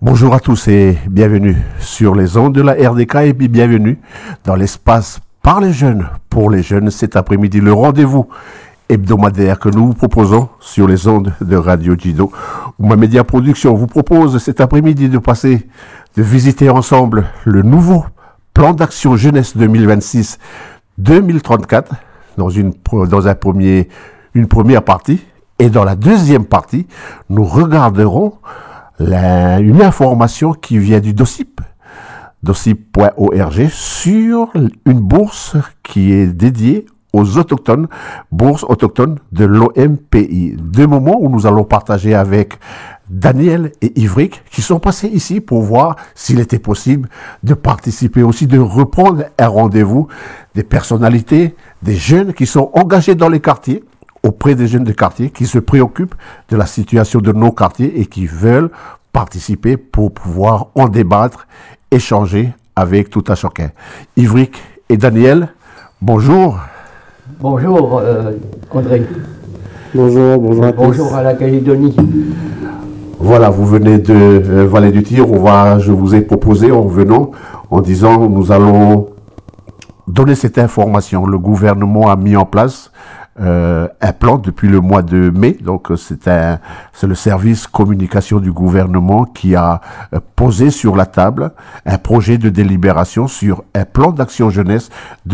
Bonjour à tous et bienvenue sur les ondes de la RDK et puis bienvenue dans l'espace par les jeunes, pour les jeunes cet après-midi, le rendez-vous hebdomadaire que nous vous proposons sur les ondes de Radio Jido. Ma Média Production vous propose cet après-midi de visiter ensemble le nouveau plan d'action jeunesse 2026-2034 dans une première partie. Et dans la deuxième partie, nous regarderons une information qui vient du DOCIP, docip.org, sur une bourse qui est dédiée aux autochtones, bourse autochtone de l'OMPI. Deux moments où nous allons partager avec Daniel et Ivric qui sont passés ici pour voir s'il était possible de participer aussi, de reprendre un rendez-vous des personnalités, des jeunes qui sont engagés dans les quartiers, auprès des jeunes de quartier qui se préoccupent de la situation de nos quartiers et qui veulent participer pour pouvoir en débattre, échanger avec tout un chacun. Ivric et Daniel, bonjour. Bonjour André. Bonjour à tous. Bonjour à la Calédonie. Voilà, vous venez de Vallée du Tir. Je vous ai proposé en venant, en disant nous allons donner cette information. Le gouvernement a mis en place un plan depuis le mois de mai. Donc c'est le service communication du gouvernement qui a posé sur la table un projet de délibération sur un plan d'action jeunesse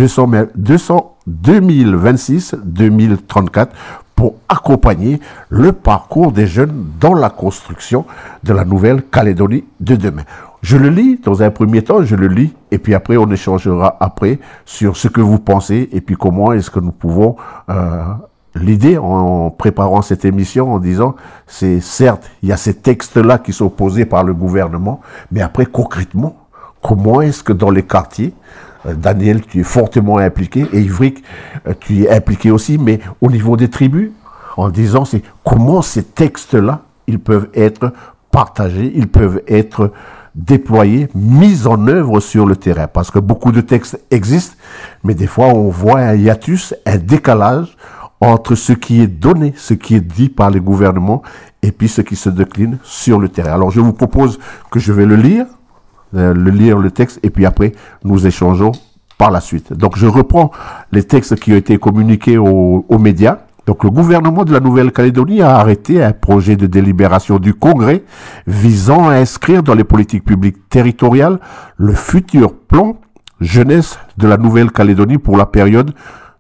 2026-2034 pour accompagner le parcours des jeunes dans la construction de la Nouvelle-Calédonie de demain. Je le lis dans un premier temps, et puis après on échangera après sur ce que vous pensez et puis comment est-ce que nous pouvons l'idée en préparant cette émission en disant c'est certes il y a ces textes-là qui sont posés par le gouvernement, mais après concrètement comment est-ce que dans les quartiers, Daniel tu es fortement impliqué et Ivric tu es impliqué aussi, mais au niveau des tribus en disant c'est comment ces textes-là ils peuvent être partagés, ils peuvent être déployés, mis en œuvre sur le terrain. Parce que beaucoup de textes existent, mais des fois on voit un hiatus, un décalage entre ce qui est donné, ce qui est dit par les gouvernements, et puis ce qui se décline sur le terrain. Alors je vous propose que je vais le lire le texte, et puis après nous échangeons par la suite. Donc je reprends les textes qui ont été communiqués aux médias. Donc, le gouvernement de la Nouvelle-Calédonie a arrêté un projet de délibération du Congrès visant à inscrire dans les politiques publiques territoriales le futur plan jeunesse de la Nouvelle-Calédonie pour la période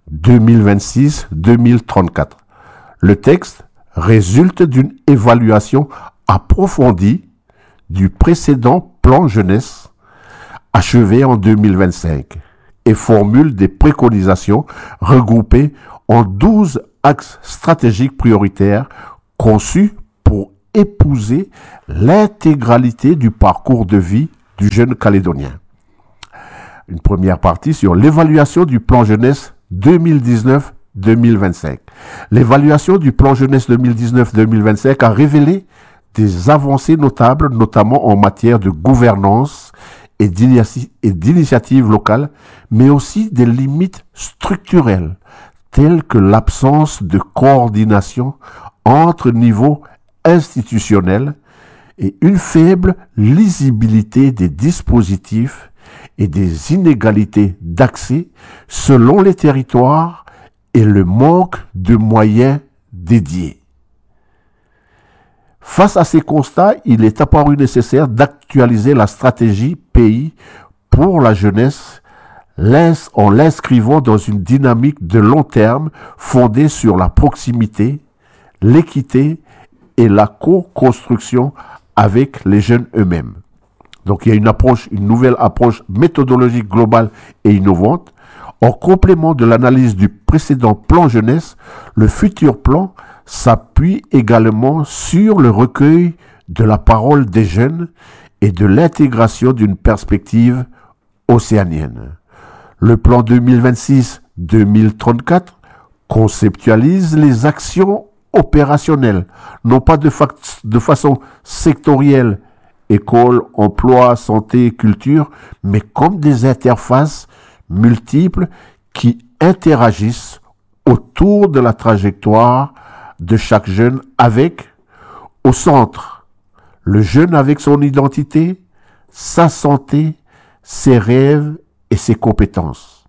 2026-2034. Le texte résulte d'une évaluation approfondie du précédent plan jeunesse achevé en 2025 et formule des préconisations regroupées en 12 axes stratégiques prioritaires conçus pour épouser l'intégralité du parcours de vie du jeune Calédonien. Une première partie sur l'évaluation du plan jeunesse 2019-2025. L'évaluation du plan jeunesse 2019-2025 a révélé des avancées notables, notamment en matière de gouvernance et d'initiatives locales, mais aussi des limites structurelles, telles que l'absence de coordination entre niveaux institutionnels et une faible lisibilité des dispositifs et des inégalités d'accès selon les territoires et le manque de moyens dédiés. Face à ces constats, il est apparu nécessaire d'actualiser la stratégie pays pour la jeunesse en l'inscrivant dans une dynamique de long terme fondée sur la proximité, l'équité et la co-construction avec les jeunes eux-mêmes. Donc il y a une nouvelle approche méthodologique globale et innovante. En complément de l'analyse du précédent plan jeunesse, le futur plan s'appuie également sur le recueil de la parole des jeunes et de l'intégration d'une perspective océanienne. Le plan 2026-2034 conceptualise les actions opérationnelles, non pas de façon sectorielle, école, emploi, santé, culture, mais comme des interfaces multiples qui interagissent autour de la trajectoire de chaque jeune avec, au centre, Le jeune avec son identité, sa santé, ses rêves et ses compétences.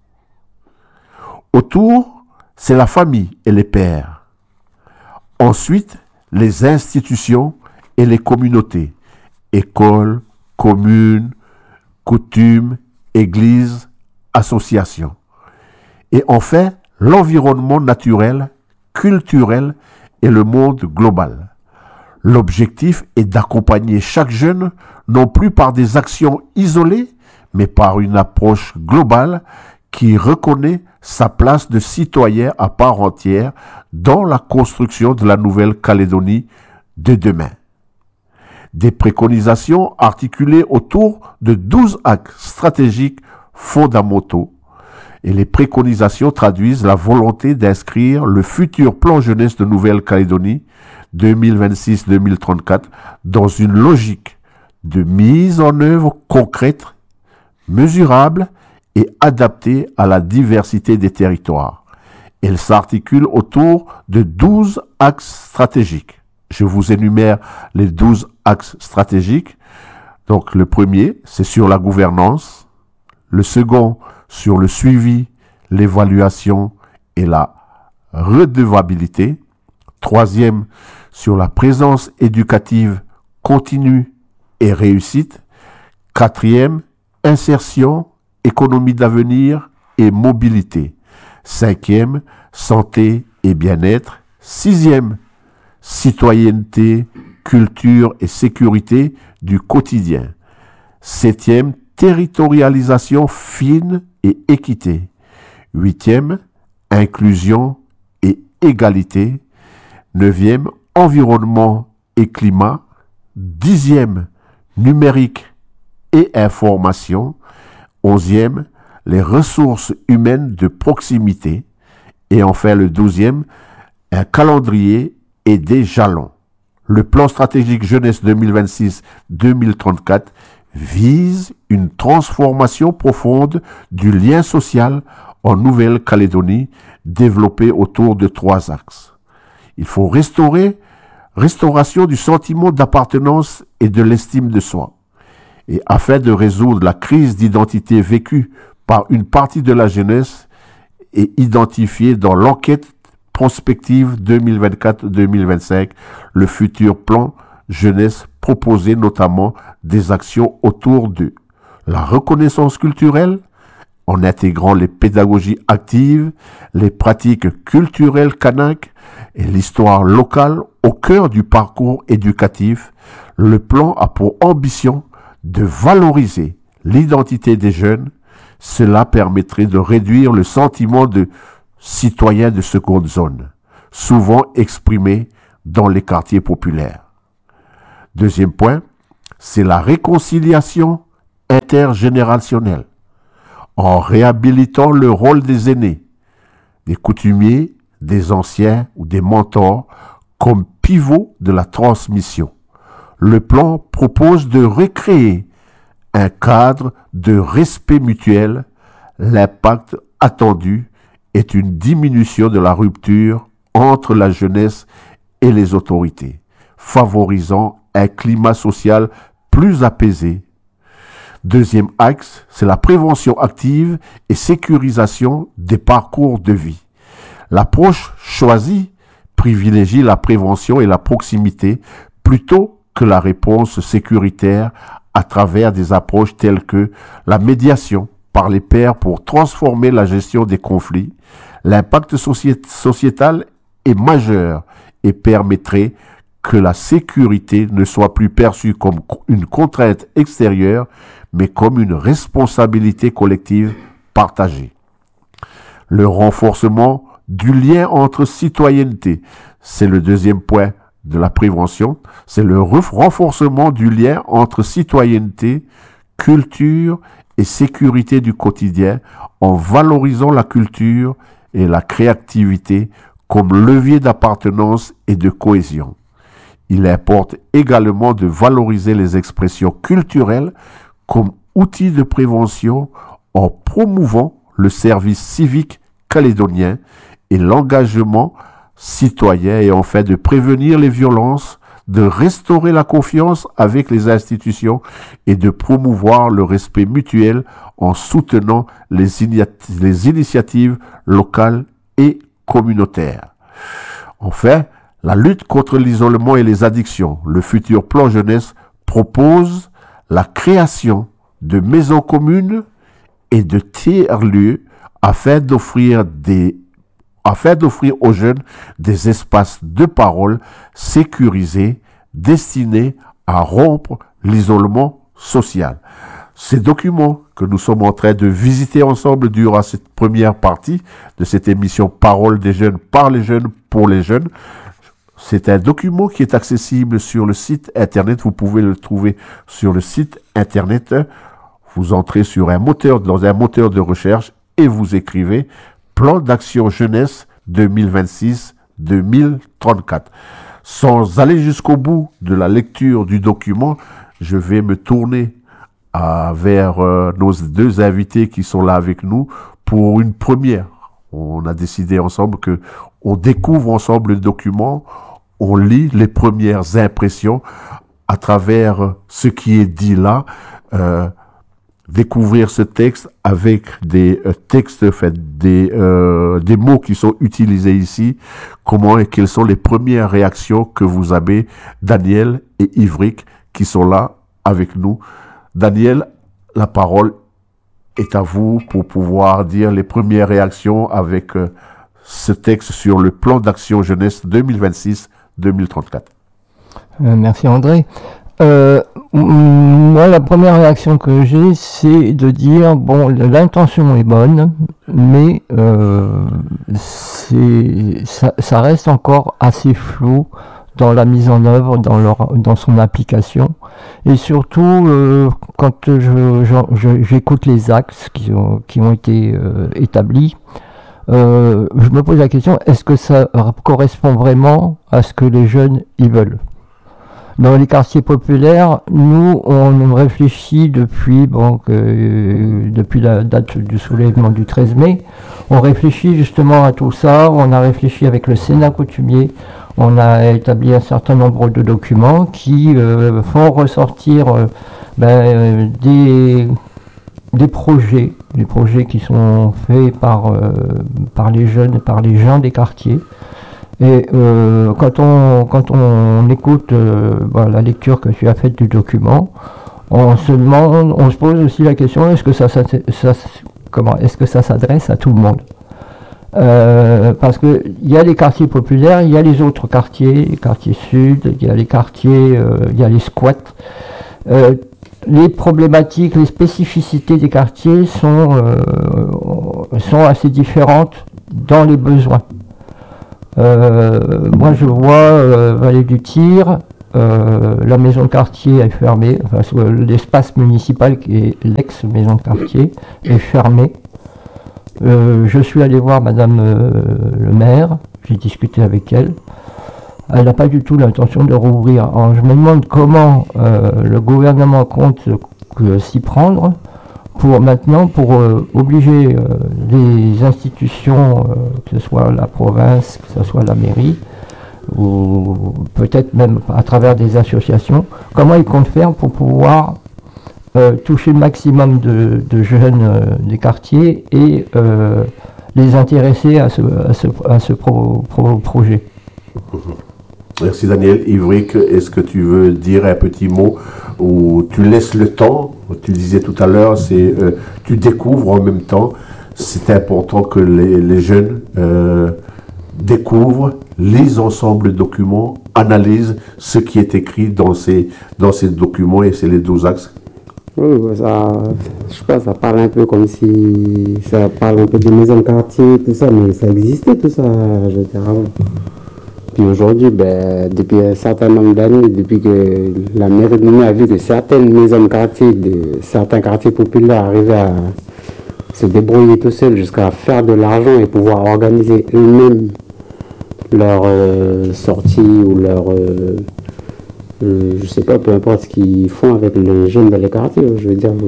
Autour, c'est la famille et les pairs. Ensuite, les institutions et les communautés. Écoles, communes, coutumes, églises, associations. Et enfin, l'environnement naturel, culturel et le monde global. L'objectif est d'accompagner chaque jeune, non plus par des actions isolées, mais par une approche globale qui reconnaît sa place de citoyen à part entière dans la construction de la Nouvelle-Calédonie de demain. Des préconisations articulées autour de 12 axes stratégiques fondamentaux. Et les préconisations traduisent la volonté d'inscrire le futur plan jeunesse de Nouvelle-Calédonie 2026-2034 dans une logique de mise en œuvre concrète, mesurable et adaptée à la diversité des territoires. Elle s'articule autour de 12 axes stratégiques. Je vous énumère les 12 axes stratégiques. Donc le premier, c'est sur la gouvernance. Le second, sur le suivi, l'évaluation et la redevabilité. Troisième, sur la présence éducative continue et réussite. Quatrième, insertion, économie d'avenir et mobilité. Cinquième, santé et bien-être. Sixième, citoyenneté, culture et sécurité du quotidien. Septième, territorialisation fine et équité. Huitième, inclusion et égalité. Neuvième, environnement et climat. Dixième, numérique et information. Onzième, les ressources humaines de proximité. Et enfin le 12e, un calendrier et des jalons. Le plan stratégique jeunesse 2026-2034 vise une transformation profonde du lien social en Nouvelle-Calédonie développé autour de 3 axes. Il faut restauration du sentiment d'appartenance et de l'estime de soi. Et afin de résoudre la crise d'identité vécue par une partie de la jeunesse et identifiée dans l'enquête prospective 2024-2025, le futur plan jeunesse proposait notamment des actions autour de la reconnaissance culturelle, en intégrant les pédagogies actives, les pratiques culturelles kanaks et l'histoire locale au cœur du parcours éducatif. Le plan a pour ambition de valoriser l'identité des jeunes. Cela permettrait de réduire le sentiment de citoyens de seconde zone, souvent exprimé dans les quartiers populaires. Deuxième point, c'est la réconciliation intergénérationnelle, en réhabilitant le rôle des aînés, des coutumiers, des anciens ou des mentors comme pivot de la transmission. Le plan propose de recréer un cadre de respect mutuel. L'impact attendu est une diminution de la rupture entre la jeunesse et les autorités, favorisant un climat social plus apaisé. Deuxième axe, c'est la prévention active et sécurisation des parcours de vie. L'approche choisie privilégie la prévention et la proximité plutôt que la réponse sécuritaire à travers des approches telles que la médiation par les pairs pour transformer la gestion des conflits. L'impact sociétal est majeur et permettrait que la sécurité ne soit plus perçue comme une contrainte extérieure, mais comme une responsabilité collective partagée. Le renforcement du lien entre citoyenneté, c'est le deuxième point de la prévention, c'est le renforcement du lien entre citoyenneté, culture et sécurité du quotidien en valorisant la culture et la créativité comme levier d'appartenance et de cohésion. Il importe également de valoriser les expressions culturelles comme outil de prévention en promouvant le service civique calédonien et l'engagement citoyen et enfin de prévenir les violences de restaurer la confiance avec les institutions et de promouvoir le respect mutuel en soutenant les initiatives locales et communautaires. Enfin, la lutte contre l'isolement et les addictions. Le futur plan jeunesse propose la création de maisons communes et de tiers-lieux afin d'offrir aux jeunes des espaces de parole sécurisés destinés à rompre l'isolement social. Ces documents que nous sommes en train de visiter ensemble durant cette première partie de cette émission Parole des jeunes, par les jeunes, pour les jeunes, c'est un document qui est accessible sur le site internet. Vous pouvez le trouver sur le site internet. Vous entrez dans un moteur de recherche et vous écrivez Plan d'action jeunesse 2026-2034. Sans aller jusqu'au bout de la lecture du document, je vais me tourner vers nos deux invités qui sont là avec nous pour une première. On a décidé ensemble que on découvre ensemble le document, on lit les premières impressions à travers ce qui est dit là, découvrir ce texte avec des textes, des mots qui sont utilisés ici, comment et quelles sont les premières réactions que vous avez, Daniel et Ivric, qui sont là avec nous. Daniel, la parole est à vous pour pouvoir dire les premières réactions avec ce texte sur le plan d'action jeunesse 2026-2034. Merci André. Moi, la première réaction que j'ai, c'est de dire, bon, l'intention est bonne, mais ça reste encore assez flou dans la mise en œuvre, dans son application. Et surtout, quand j'écoute les axes qui ont été établis, je me pose la question, est-ce que ça correspond vraiment à ce que les jeunes y veulent ? Dans les quartiers populaires, nous, on réfléchit depuis la date du soulèvement du 13 mai, on réfléchit justement à tout ça, on a réfléchi avec le Sénat coutumier, on a établi un certain nombre de documents qui font ressortir des projets qui sont faits par les jeunes, par les gens des quartiers. Et quand on écoute la lecture que tu as faite du document, on se pose aussi la question, est-ce que ça s'adresse à tout le monde ? Parce que il y a les quartiers populaires, il y a les autres quartiers, les quartiers sud, il y a les quartiers, il y a les squats. Les problématiques, les spécificités des quartiers sont assez différentes dans les besoins. Moi je vois Vallée du Tir, la maison de quartier est fermée, l'espace municipal qui est l'ex-maison de quartier est fermé. Je suis allé voir madame le maire, j'ai discuté avec elle. Elle n'a pas du tout l'intention de rouvrir. Alors, je me demande comment le gouvernement compte s'y prendre pour obliger les institutions, que ce soit la province, que ce soit la mairie, ou peut-être même à travers des associations, comment ils comptent faire pour pouvoir toucher le maximum de jeunes des quartiers et les intéresser à ce projet. Merci Daniel. Ivric, est-ce que tu veux dire un petit mot ou tu laisses le temps? Tu disais tout à l'heure, tu découvres en même temps. C'est important que les jeunes découvrent, lisent ensemble le document, analysent ce qui est écrit dans ces documents, et c'est les 12 axes. Oui, je pense que ça parle un peu comme si ça parle un peu de maisons de quartier, tout ça, mais ça existait tout ça, je veux dire, avant. Puis aujourd'hui, depuis un certain nombre d'années, depuis que la mairie de Nouméa a vu que certaines maisons de quartier, certains quartiers populaires arrivaient à se débrouiller tout seuls jusqu'à faire de l'argent et pouvoir organiser eux-mêmes leur sortie ou leur... je sais pas, peu importe ce qu'ils font avec les jeunes dans les quartiers, je veux dire...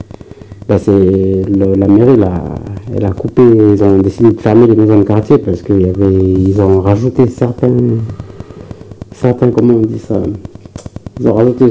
la mairie, elle a coupé, ils ont décidé de fermer les maisons de quartier parce qu'ils ont rajouté certains certains, comment on dit ça, ils ont rajouté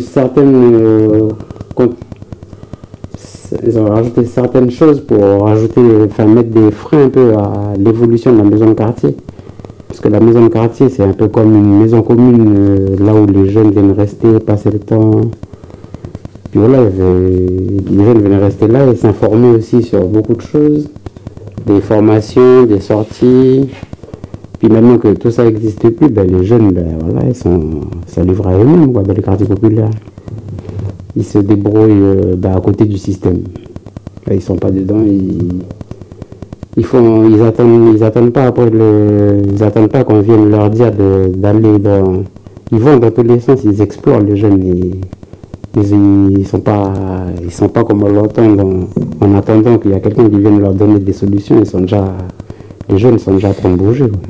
ils ont rajouté certaines choses pour mettre des freins un peu à l'évolution de la maison de quartier. Parce que la maison de quartier, c'est un peu comme une maison commune, là où les jeunes viennent rester, passer le temps. Puis voilà, les jeunes viennent rester là et s'informer aussi sur beaucoup de choses, des formations, des sorties. Puis maintenant que tout ça n'existe plus, les jeunes, voilà, ça livre à eux-mêmes dans les quartiers populaires. Ils se débrouillent à côté du système. Là, ils sont pas dedans, ils attendent pas après ils attendent pas qu'on vienne leur dire d'aller dans. Ils vont dans tous les sens, ils explorent les jeunes. Ils sont pas comme on l'entend en attendant qu'il y a quelqu'un qui vienne leur donner des solutions. Les jeunes sont déjà en train de bouger. Ouais.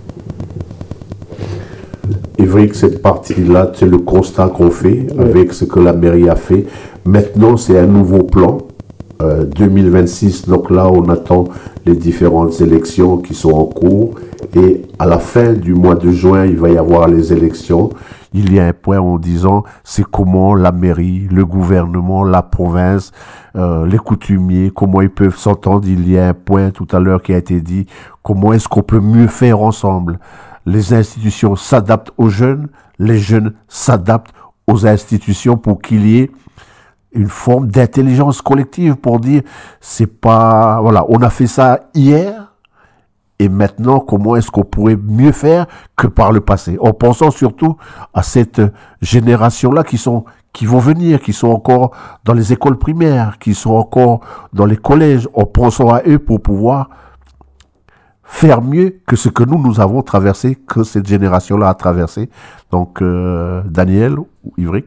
Et vrai que cette partie-là, c'est le constat qu'on fait avec ce que la mairie a fait. Maintenant, c'est un nouveau plan. 2026, donc là on attend les différentes élections qui sont en cours et à la fin du mois de juin il va y avoir les élections. Il y a un point en disant c'est comment la mairie, le gouvernement, la province, les coutumiers, comment ils peuvent s'entendre. Il y a un point tout à l'heure qui a été dit, comment est-ce qu'on peut mieux faire ensemble. Les institutions s'adaptent aux jeunes, les jeunes s'adaptent aux institutions pour qu'il y ait une forme d'intelligence collective pour dire, c'est pas, voilà, on a fait ça hier, et maintenant, comment est-ce qu'on pourrait mieux faire que par le passé? En pensant surtout à cette génération-là qui vont venir, qui sont encore dans les écoles primaires, qui sont encore dans les collèges, en pensant à eux pour pouvoir faire mieux que ce que nous avons traversé, que cette génération-là a traversé. Donc, Daniel ou Ivry?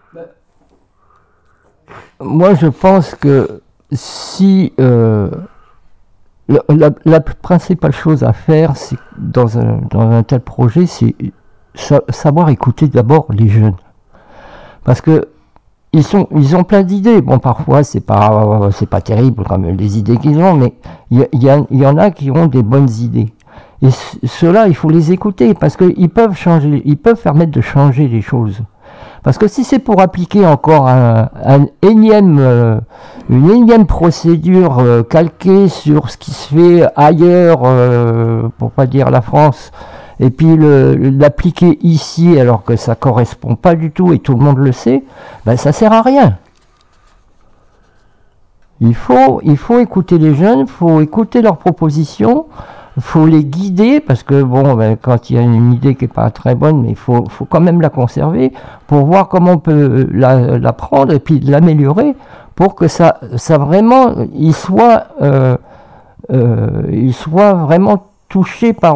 Moi, je pense que si la principale chose à faire, c'est dans un tel projet, c'est savoir écouter d'abord les jeunes, parce que ils ont plein d'idées. Bon, parfois c'est pas terrible comme les idées qu'ils ont, mais il y en a qui ont des bonnes idées. Et ceux-là, il faut les écouter parce qu'ils peuvent changer, ils peuvent permettre de changer les choses. Parce que si c'est pour appliquer encore une énième procédure calquée sur ce qui se fait ailleurs, pour pas dire la France, et puis l'appliquer ici alors que ça correspond pas du tout et tout le monde le sait, ça sert à rien. Il faut écouter les jeunes, il faut écouter leurs propositions. Il faut les guider parce que quand il y a une idée qui n'est pas très bonne, mais il faut quand même la conserver pour voir comment on peut la prendre et puis l'améliorer pour que ça vraiment il soit vraiment touché par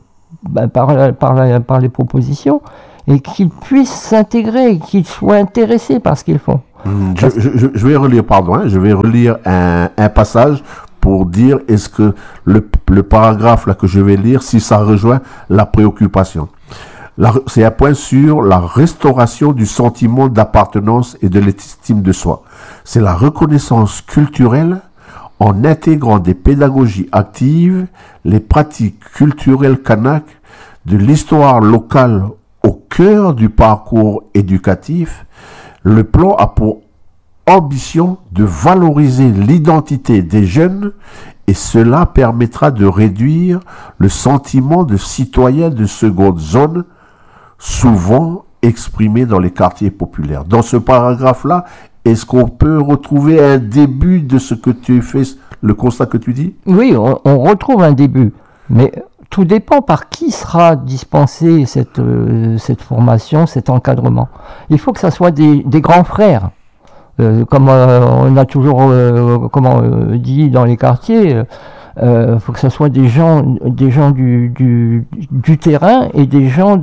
les propositions et qu'il puisse s'intégrer, qu'il soit intéressé par ce qu'ils font. Je vais relire, je vais relire un passage pour dire est-ce que le paragraphe là que je vais lire, si ça rejoint la préoccupation. C'est un point sur la restauration du sentiment d'appartenance et de l'estime de soi. C'est la reconnaissance culturelle en intégrant des pédagogies actives, les pratiques culturelles kanak, de l'histoire locale au cœur du parcours éducatif. Le plan a pour ambition de valoriser l'identité des jeunes et cela permettra de réduire le sentiment de citoyen de seconde zone souvent exprimé dans les quartiers populaires. Dans ce paragraphe-là, est-ce qu'on peut retrouver un début de ce que tu fais, le constat que tu dis? Oui, on retrouve un début, mais tout dépend par qui sera dispensée cette formation, cet encadrement. Il faut que ça soit des grands frères. Comme on a toujours dit dans les quartiers, faut que ce soit des gens du terrain et des gens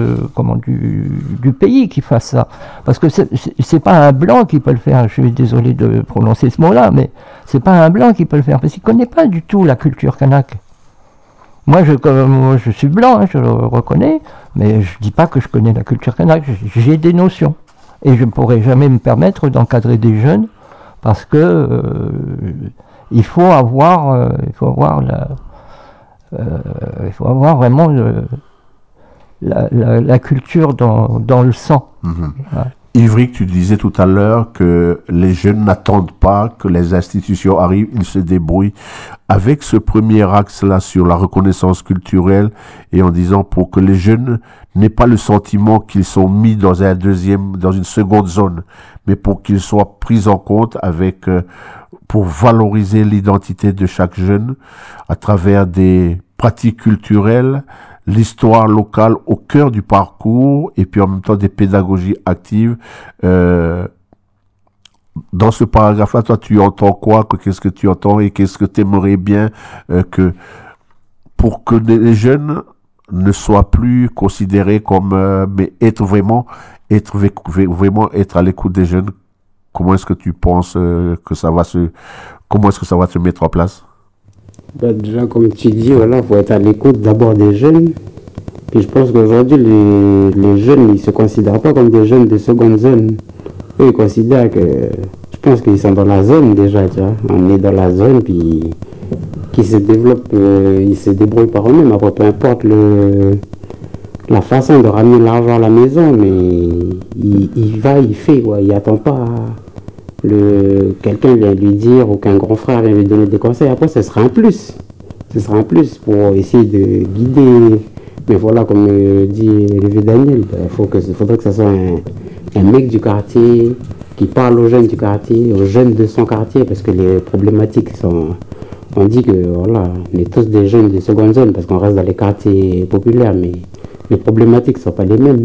du pays qui fassent ça. Parce que c'est pas un blanc qui peut le faire. Je suis désolé de prononcer ce mot-là, mais c'est pas un blanc qui peut le faire parce qu'il connaît pas du tout la culture kanak. Moi, je suis blanc, je le reconnais, mais je dis pas que je connais la culture kanak. J'ai des notions. Et je ne pourrai jamais me permettre d'encadrer des jeunes parce que il faut avoir vraiment la culture dans le sang. Voilà. Ivry, tu disais tout à l'heure que les jeunes n'attendent pas que les institutions arrivent, ils se débrouillent. Avec ce premier axe-là sur la reconnaissance culturelle et en disant pour que les jeunes n'aient pas le sentiment qu'ils sont mis dans dans une seconde zone, mais pour qu'ils soient pris en compte pour valoriser l'identité de chaque jeune à travers des pratiques culturelles, l'histoire locale au cœur du parcours et puis en même temps des pédagogies actives. Dans ce paragraphe-là, toi, tu entends quoi? Qu'est-ce que tu entends et qu'est-ce que tu aimerais bien pour que les jeunes ne soient plus considérés comme mais vraiment être à l'écoute des jeunes? Comment est-ce que tu penses comment est-ce que ça va se mettre en place? Déjà, comme tu dis, voilà, faut être à l'écoute d'abord des jeunes. Puis je pense qu'aujourd'hui, les jeunes, ils se considèrent pas comme des jeunes de seconde zone. Eux, ils considèrent je pense qu'ils sont dans la zone déjà, tu vois. On est dans la zone, puis qu'ils se développent, ils se débrouillent par eux-mêmes. Après, peu importe la façon de ramener l'argent à la maison, mais il va, il fait, quoi. Il attend pas quelqu'un vient lui dire ou qu'un grand frère vient lui donner des conseils. Après, ce sera un plus. Ce sera un plus pour essayer de guider. Mais voilà, comme dit le vieux Daniel, faudrait que ce soit un mec du quartier qui parle aux jeunes du quartier, aux jeunes de son quartier, parce que les problématiques sont... On dit que voilà, on est tous des jeunes de seconde zone parce qu'on reste dans les quartiers populaires, mais les problématiques ne sont pas les mêmes.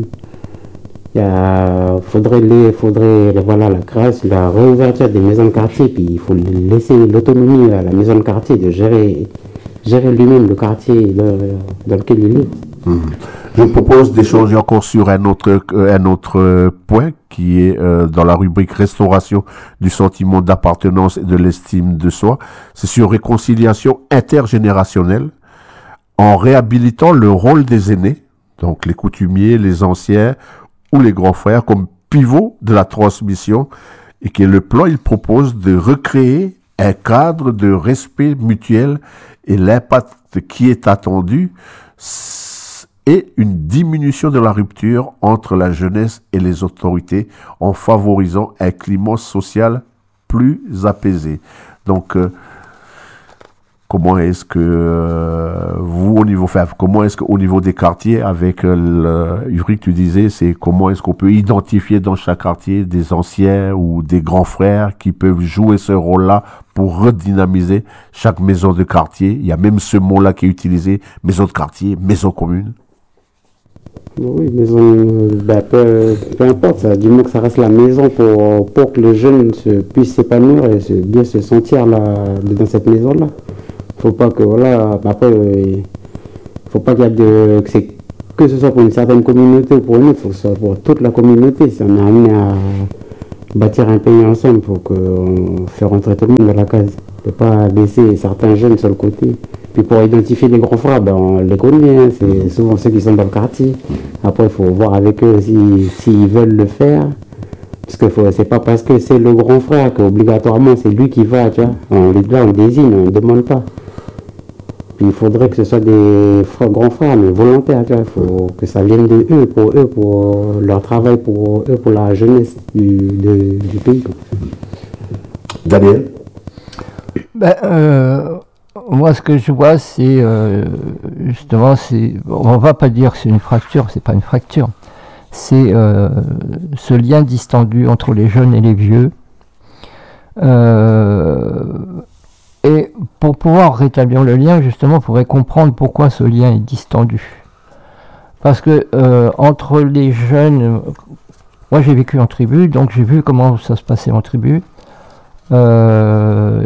Faudrait voilà, la création, la réouverture des maisons de quartier, puis il faut laisser l'autonomie à la maison de quartier de gérer lui-même le quartier dans lequel il est. Je propose d'échanger encore sur un autre point qui est dans la rubrique restauration du sentiment d'appartenance et de l'estime de soi. C'est sur réconciliation intergénérationnelle en réhabilitant le rôle des aînés, donc les coutumiers, les anciens ou les grands frères comme pivot de la transmission, et que le plan il propose de recréer un cadre de respect mutuel et l'impact qui est attendu et une diminution de la rupture entre la jeunesse et les autorités en favorisant un climat social plus apaisé. Donc, comment est-ce que comment est-ce qu'au niveau des quartiers, avec Ivry, tu disais, c'est comment est-ce qu'on peut identifier dans chaque quartier des anciens ou des grands frères qui peuvent jouer ce rôle-là pour redynamiser chaque maison de quartier. Il y a même ce mot-là qui est utilisé, maison de quartier, maison commune. Oui, maison, peu importe, ça, du moment que ça reste la maison pour que le jeune puisse s'épanouir et bien se sentir là, dans cette maison-là. Faut pas que, voilà, après, faut pas qu'il y ait que ce soit pour une certaine communauté ou pour une autre, faut que ce soit pour toute la communauté. Si on est amené à bâtir un pays ensemble, faut qu'on fait rentrer tout le monde dans la case. Faut pas laisser certains jeunes sur le côté. Puis pour identifier les grands frères, on les connaît, hein, c'est souvent ceux qui sont dans le quartier. Après, il faut voir avec eux s'ils veulent le faire. Parce que c'est pas parce que c'est le grand frère qu'obligatoirement c'est lui qui va, tu vois. On désigne, on ne demande pas. Puis il faudrait que ce soit des grands frères, mais volontaires, tu vois. Il faut que ça vienne de eux, pour leur travail, pour eux, pour la jeunesse du pays. Daniel? Moi, ce que je vois, c'est justement, on va pas dire que c'est une fracture, c'est pas une fracture. C'est ce lien distendu entre les jeunes et les vieux. Et pour pouvoir rétablir le lien, justement, il faudrait comprendre pourquoi ce lien est distendu. Parce que entre les jeunes, moi j'ai vécu en tribu, donc j'ai vu comment ça se passait en tribu. Ça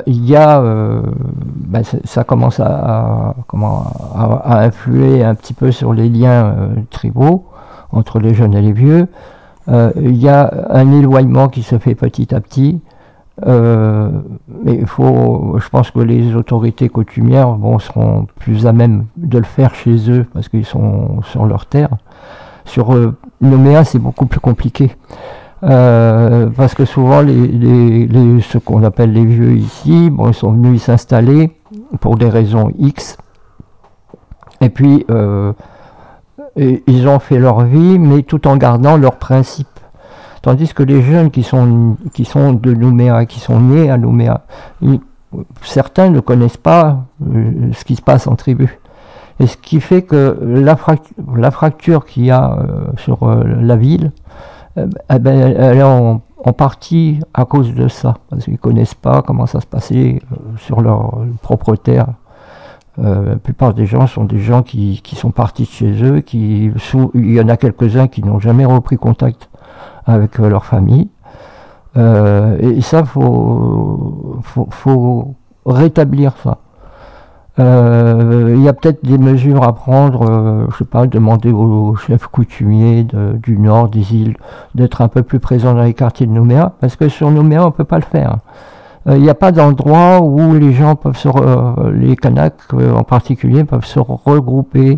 commence à influer un petit peu sur les liens tribaux entre les jeunes et les vieux. Il y a un éloignement qui se fait petit à petit. Mais je pense que les autorités coutumières seront plus à même de le faire chez eux parce qu'ils sont sur leur terre. Sur Nouméa, c'est beaucoup plus compliqué. Parce que souvent ce qu'on appelle les vieux ici, ils sont venus s'installer pour des raisons X, et puis et ils ont fait leur vie, mais tout en gardant leurs principes. Tandis que les jeunes qui sont de Nouméa, qui sont nés à Nouméa, certains ne connaissent pas ce qui se passe en tribu. Et ce qui fait que la fracture qu'il y a sur la ville, elle est en partie à cause de ça, parce qu'ils ne connaissent pas comment ça se passait sur leur propre terre. La plupart des gens sont des gens qui sont partis de chez eux, il y en a quelques-uns qui n'ont jamais repris contact avec leur famille. Et ça, faut rétablir ça. Il y a peut-être des mesures à prendre, je sais pas, demander aux chefs coutumiers du nord, des îles, d'être un peu plus présents dans les quartiers de Nouméa, parce que sur Nouméa, on peut pas le faire. Il n'y a pas d'endroit où les gens peuvent les Kanaks en particulier, peuvent se regrouper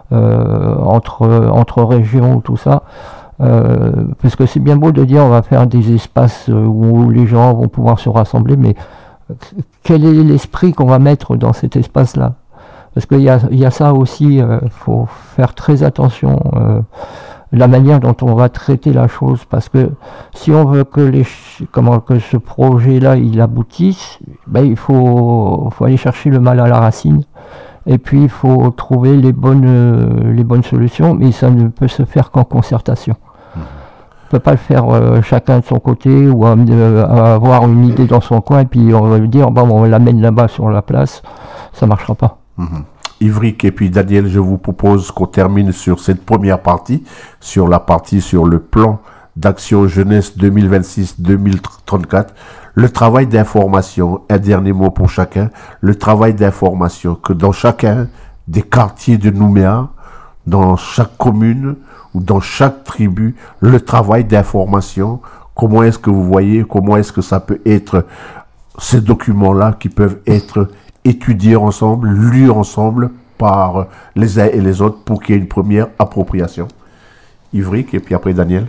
entre régions, tout ça. Parce que c'est bien beau de dire on va faire des espaces où les gens vont pouvoir se rassembler, mais quel est l'esprit qu'on va mettre dans cet espace-là? Parce qu'il y a ça aussi, faut faire très attention, la manière dont on va traiter la chose, parce que si on veut que ce projet-là il aboutisse, ben, il faut aller chercher le mal à la racine, et puis il faut trouver les bonnes solutions, mais ça ne peut se faire qu'en concertation. On ne peut pas le faire chacun de son côté, ou avoir une idée dans son coin et puis on va lui dire bon, on l'amène là-bas sur la place, ça ne marchera pas. Ivric et puis Daniel, je vous propose qu'on termine sur cette première partie, sur le plan d'action jeunesse 2026-2034, le travail d'information, un dernier mot pour chacun, le travail d'information, que dans chacun des quartiers de Nouméa, dans chaque commune, ou dans chaque tribu, le travail d'information, comment est-ce que vous voyez, comment est-ce que ça peut être, ces documents-là qui peuvent être étudiés ensemble, lus ensemble par les uns et les autres pour qu'il y ait une première appropriation. Ivric et puis après Daniel.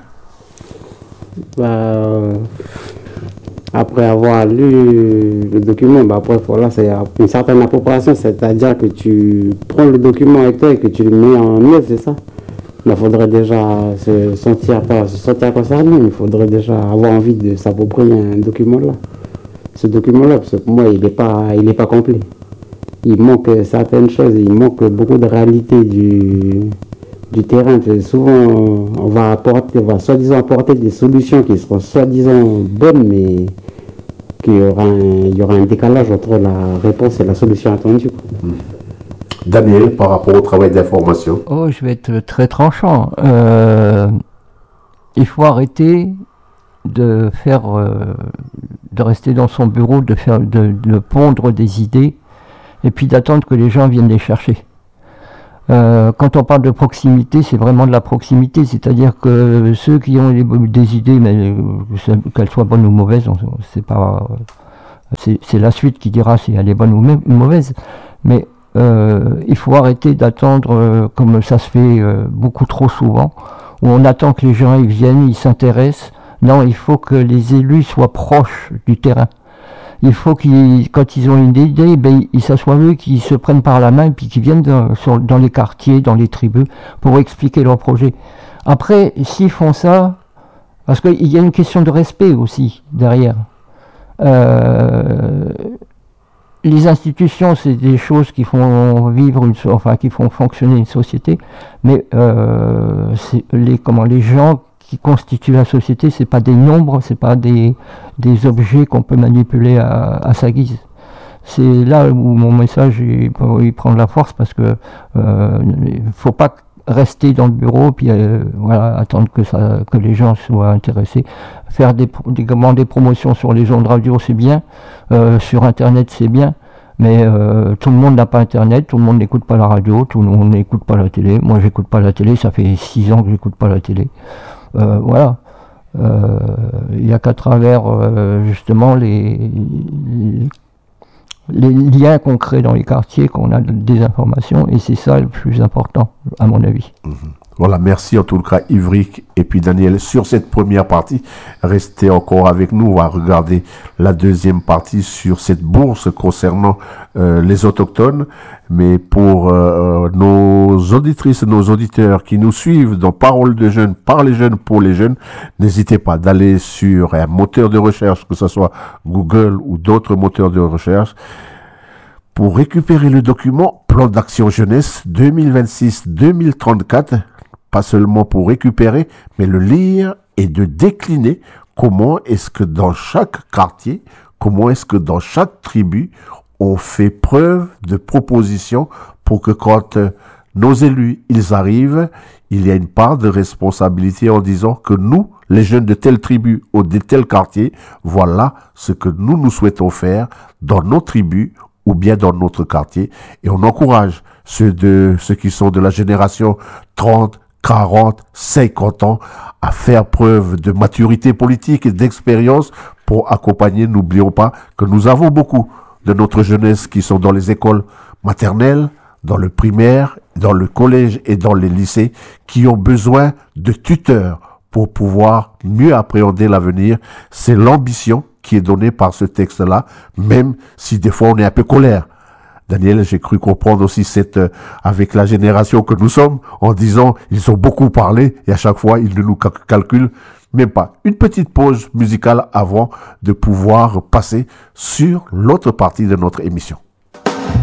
Après avoir lu le document, après voilà, c'est une certaine appropriation, c'est-à-dire que tu prends le document avec toi et que tu le mets en œuvre, c'est ça. Il faudrait déjà se sentir concerné, il faudrait déjà avoir envie de s'approprier un document-là. Ce document-là, parce que pour moi, il n'est pas complet. Il manque certaines choses, il manque beaucoup de réalité du terrain. Souvent, on va soi-disant apporter des solutions qui seront soi-disant bonnes, mais qu'il y aura un décalage entre la réponse et la solution attendue. Daniel, par rapport au travail d'information. Oh, je vais être très tranchant. Il faut arrêter de rester dans son bureau, de pondre des idées, et puis d'attendre que les gens viennent les chercher. Quand on parle de proximité, c'est vraiment de la proximité, c'est-à-dire que ceux qui ont des idées, mais qu'elles soient bonnes ou mauvaises, c'est la suite qui dira si elle est bonne ou mauvaise, mais il faut arrêter d'attendre, comme ça se fait beaucoup trop souvent, où on attend que les gens ils viennent, ils s'intéressent. Non, il faut que les élus soient proches du terrain. Il faut quand ils ont une idée, ils s'assoient eux, qu'ils se prennent par la main et puis qu'ils viennent dans les quartiers, dans les tribus, pour expliquer leur projet. Après, s'ils font ça, parce qu'il y a une question de respect aussi derrière. Les institutions, c'est des choses qui font qui font fonctionner une société, mais les gens qui constituent la société, c'est pas des nombres, c'est pas des objets qu'on peut manipuler à sa guise. C'est là où mon message il prend de la force, parce que faut pas rester dans le bureau puis attendre que les gens soient intéressés. Faire des promotions sur les ondes radio, c'est bien, sur internet c'est bien, mais tout le monde n'a pas internet, tout le monde n'écoute pas la radio, tout le monde n'écoute pas la télé. Moi j'écoute pas la télé, ça fait 6 ans que j'écoute pas la télé. Voilà. Il n'y a qu'à travers justement les liens qu'on crée dans les quartiers qu'on a des informations, et c'est ça le plus important. à mon avis. Voilà, merci en tout cas Ivric et puis Daniel sur cette première partie. Restez encore avec nous, on va regarder la deuxième partie sur cette bourse concernant les autochtones. Mais pour nos auditrices et nos auditeurs qui nous suivent dans Parole de jeunes, par les jeunes, pour les jeunes, n'hésitez pas d'aller sur un moteur de recherche, que ce soit Google ou d'autres moteurs de recherche, pour récupérer le document Plan d'action jeunesse 2026-2034, pas seulement pour récupérer, mais le lire et de décliner comment est-ce que dans chaque quartier, comment est-ce que dans chaque tribu, on fait preuve de proposition pour que quand nos élus, ils arrivent, il y a une part de responsabilité en disant que nous, les jeunes de telle tribu ou de tel quartier, voilà ce que nous souhaitons faire dans nos tribus ou bien dans notre quartier. Et on encourage ceux qui sont de la génération 30, 40, 50 ans à faire preuve de maturité politique et d'expérience pour accompagner. N'oublions pas que nous avons beaucoup de notre jeunesse qui sont dans les écoles maternelles, dans le primaire, dans le collège et dans les lycées, qui ont besoin de tuteurs pour pouvoir mieux appréhender l'avenir. C'est l'ambition qui est donnée par ce texte-là, même si des fois on est un peu colère. Daniel, j'ai cru comprendre aussi avec la génération que nous sommes, en disant, ils ont beaucoup parlé, et à chaque fois, ils ne nous calculent même pas. Une petite pause musicale avant de pouvoir passer sur l'autre partie de notre émission.